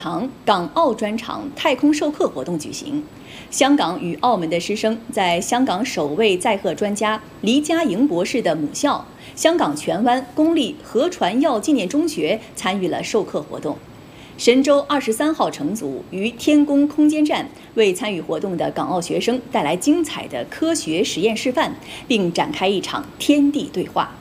港澳专场太空授课活动举行，香港与澳门的师生在香港首位载荷专家黎家营博士的母校香港荃湾公立何传耀纪念中学参与了授课活动。神舟23号乘组于天宫空间站为参与活动的港澳学生带来精彩的科学实验示范，并展开一场天地对话。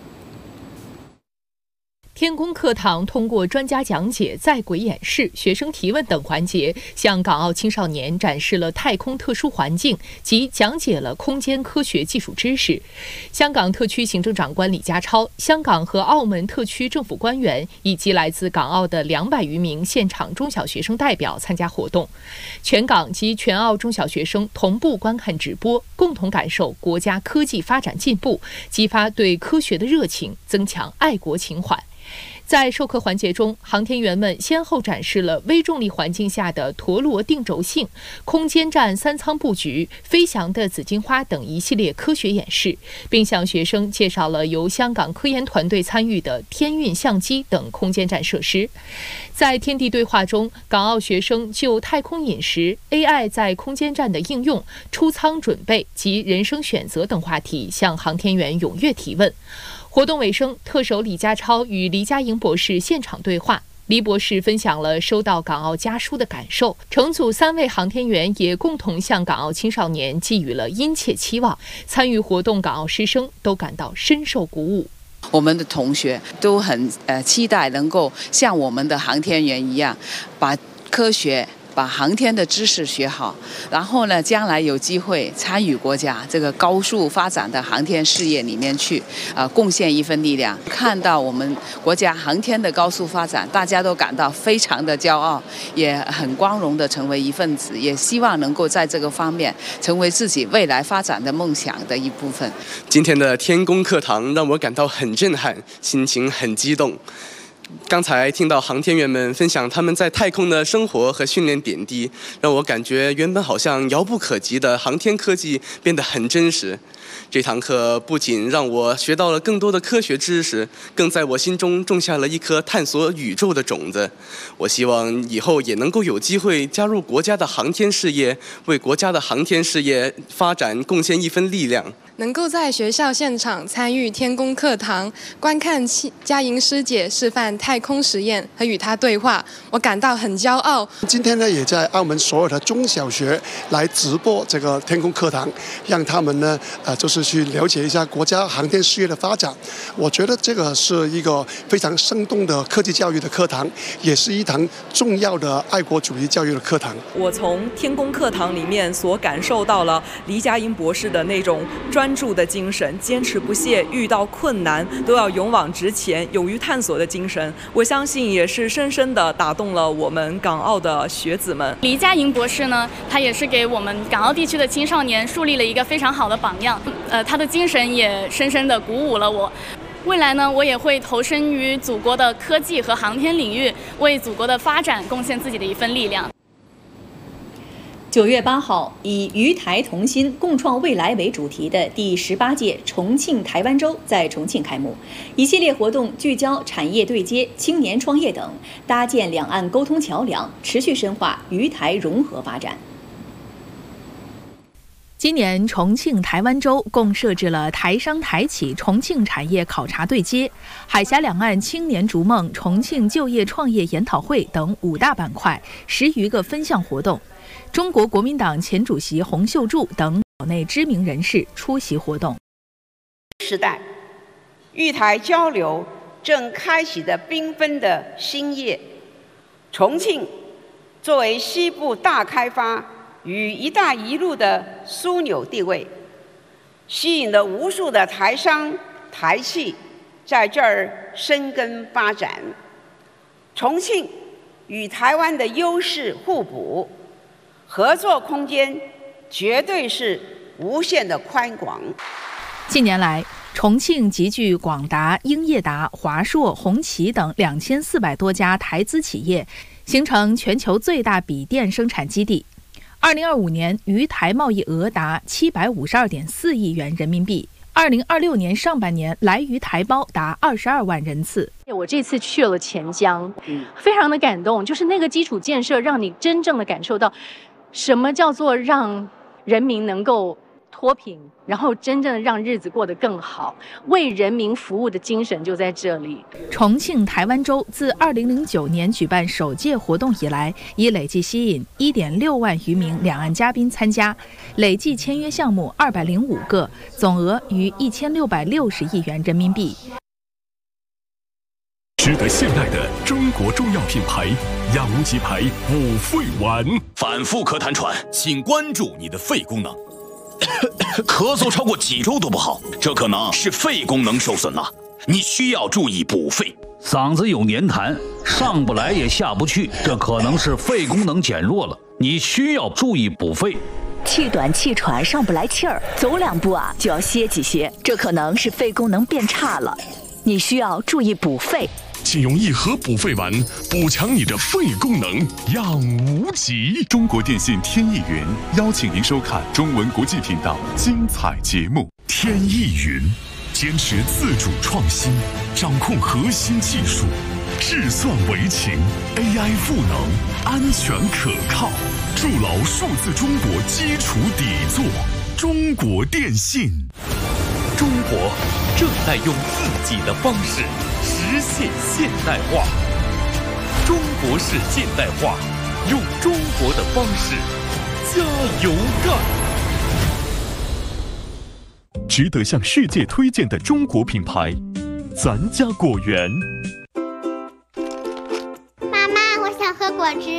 天宫课堂通过专家讲解、在轨演示、学生提问等环节，向港澳青少年展示了太空特殊环境及讲解了空间科学技术知识。香港特区行政长官李家超、香港和澳门特区政府官员以及来自港澳的200余名现场中小学生代表参加活动。全港及全澳中小学生同步观看直播，共同感受国家科技发展进步，激发对科学的热情，增强爱国情怀。在授课环节中，航天员们先后展示了微重力环境下的陀螺定轴性、空间站3舱布局、飞翔的紫荆花等一系列科学演示，并向学生介绍了由香港科研团队参与的天运相机等空间站设施。在天地对话中，港澳学生就太空饮食、AI 在空间站的应用、出舱准备及人生选择等话题向航天员踊跃提问。活动尾声，特首李家超与黎家营博士现场对话，黎博士分享了收到港澳家书的感受，乘组3位航天员也共同向港澳青少年寄予了殷切期望。参与活动港澳师生都感到深受鼓舞。 我们的同学都很期待能够像我们的航天员一样，把科学、把航天的知识学好，然后呢，将来有机会参与国家这个高速发展的航天事业里面去，贡献一份力量。看到我们国家航天的高速发展，大家都感到非常的骄傲，也很光荣的成为一份子，也希望能够在这个方面成为自己未来发展的梦想的一部分。 今天的天宫课堂让我感到很震撼，心情很激动。刚才听到航天员们分享他们在太空的生活和训练点滴，让我感觉原本好像遥不可及的航天科技变得很真实。这堂课不仅让我学到了更多的科学知识，更在我心中种下了一颗探索宇宙的种子。我希望以后也能够有机会加入国家的航天事业，为国家的航天事业发展贡献一份力量。 能够在学校现场参与天宫课堂，观看嘉莹师姐示范太空实验和与她对话，我感到很骄傲。 今天呢，也在澳门所有的中小学来直播这个天宫课堂，让他们呢，就是去了解一下国家航天事业的发展。我觉得这个是一个非常生动的科技教育的课堂，也是一堂重要的爱国主义教育的课堂。 我从天宫课堂里面所感受到了黎家营博士的那种专注的精神，坚持不懈，遇到困难都要勇往直前，勇于探索的精神。我相信也是深深地打动了我们港澳的学子们。 黎家营博士呢，他也是给我们港澳地区的青少年树立了一个非常好的榜样。他的精神也深深地鼓舞了我。未来呢，我也会投身于祖国的科技和航天领域，为祖国的发展贡献自己的一份力量。 9月8号，以渝台同心共创未来为主题的第18届重庆台湾周在重庆开幕。一系列活动聚焦产业对接、青年创业等，搭建两岸沟通桥梁，持续深化渝台融合发展。 今年重庆台湾周共设置了台商台企重庆产业考察对接、海峡两岸青年逐梦重庆就业创业研讨会等5大板块10余个分项活动。中国国民党前主席洪秀柱等岛内知名人士出席活动。 时代，渝台交流正开启着缤纷的新页。重庆作为西部大开发与“一带一路”的枢纽地位，吸引了无数的台商、台企在这儿生根发展。重庆与台湾的优势互补，合作空间绝对是无限的宽广。 近年来，重庆集聚广达、英业达、华硕、红旗等2400多家台资企业，形成全球最大笔电生产基地。2025年，渝台贸易额达752.4亿元人民币。 2026年上半年来渝台胞达22万人次。 我这次去了钱江，非常的感动，就是那个基础建设让你真正的感受到什么叫做让人民能够脱贫，然后真正让日子过得更好，为人民服务的精神就在这里。 重庆台湾州自2009年举办首届活动以来，已累计吸引1.6万余名两岸嘉宾参加，累计签约项目205个，总额逾1660亿元人民币。 值得信赖的中国中药品牌亚无极牌补肺丸。 反复咳痰喘，请关注你的肺功能。咳嗽超过几周都不好，这可能是肺功能受损了，你需要注意补肺。 嗓子有黏痰，上不来也下不去，这可能是肺功能减弱了，你需要注意补肺。 气短气喘，上不来气儿，走2步就要歇几歇，这可能是肺功能变差了，你需要注意补肺。 请用1盒补肺丸补强你的肺功能，养无极。中国电信天翼云邀请您收看中文国际频道精彩节目。天翼云坚持自主创新，掌控核心技术，智算为情 ，AI 赋能，安全可靠，筑牢数字中国基础底座。中国电信， 中国正在用自己的方式实现现代化，中国式现代化，用中国的方式加油干！ 值得向世界推荐的中国品牌，咱家果园。 妈妈，我想喝果汁。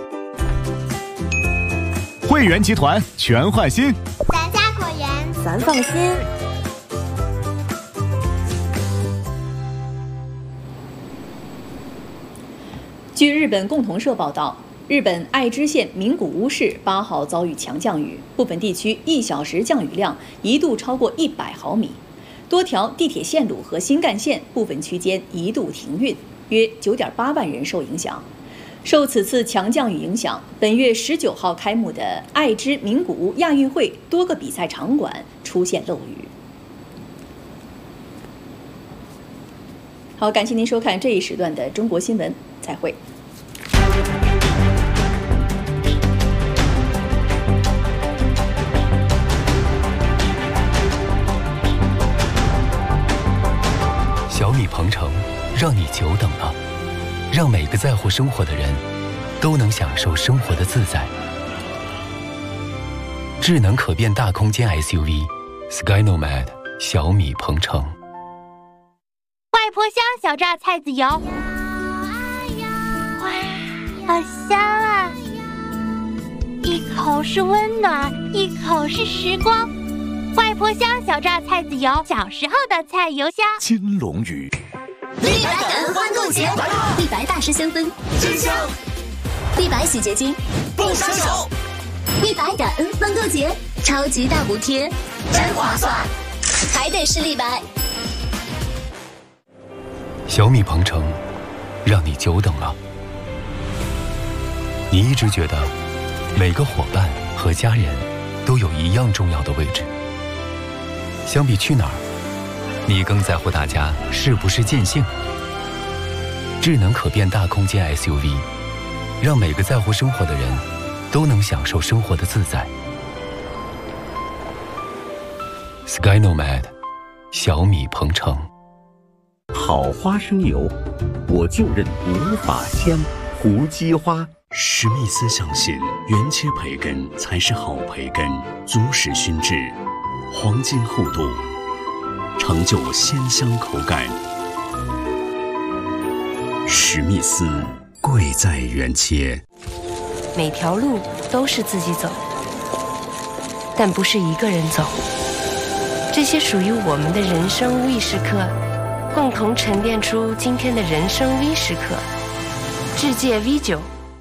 汇源集团全换新， 咱家果园， 咱放心。 据日本共同社报道，日本爱知县名古屋市8号遭遇强降雨，部分地区1小时降雨量一度超过100毫米，多条地铁线路和新干线部分区间一度停运，约9.8万人受影响。受此次强降雨影响，本月19号开幕的爱知名古屋亚运会多个比赛场馆出现漏雨。好，感谢您收看这一时段的中国新闻，再会。 小米鹏程让你久等了，让每个在乎生活的人都能享受生活的自在。智能可变大空间 SUV SkyNomad 小米鹏程。 外婆香小榨菜籽油，哇，好香啊！一口是温暖，一口是时光。外婆香小榨菜籽油，小时候的菜油香。 金龙鱼， 立白感恩欢购节，立白大师香氛真香，立白洗洁精不伤手，立白感恩欢购节，超级大补贴，真划算，还得是立白。 小米鹏程让你久等了。你一直觉得每个伙伴和家人都有一样重要的位置。相比去哪儿，你更在乎大家是不是尽兴。智能可变大空间 SUV， 让每个在乎生活的人都能享受生活的自在。SkyNomad 小米鹏程。 好花生油，我就认无法香。胡姬花， 史密斯相信原切培根才是好培根，足时熏制，黄金厚度，成就鲜香口感。史密斯贵在原切。 每条路都是自己走，但不是一个人走。这些属于我们的人生 V 时刻，共同沉淀出今天的人生 V 时刻。世界 V9，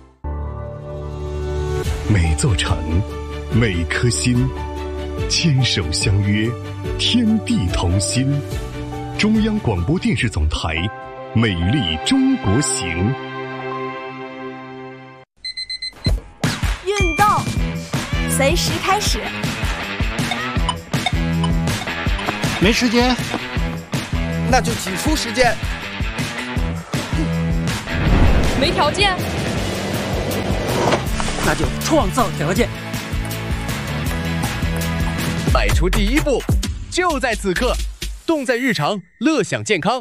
每座城，每颗心，牵手相约，天地同心。中央广播电视总台，美丽中国行。 运动，随时开始。 没时间， 那就挤出时间。 没条件， 那就创造条件。 迈出第一步，就在此刻，动在日常，乐享健康。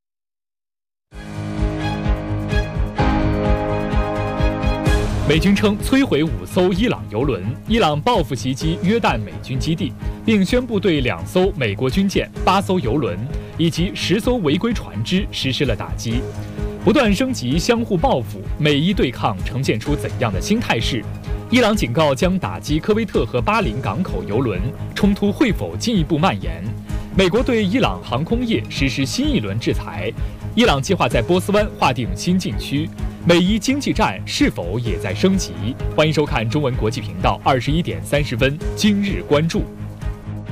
美军称摧毁5艘伊朗油轮，伊朗报复袭击约旦美军基地，并宣布对2艘美国军舰、8艘油轮以及10艘违规船只实施了打击。不断升级相互报复，美伊对抗呈现出怎样的新态势？伊朗警告将打击科威特和巴林港口油轮，冲突会否进一步蔓延？美国对伊朗航空业实施新一轮制裁，伊朗计划在波斯湾划定新禁区，美伊经济战是否也在升级？欢迎收看中文国际频道21点30分，今日关注。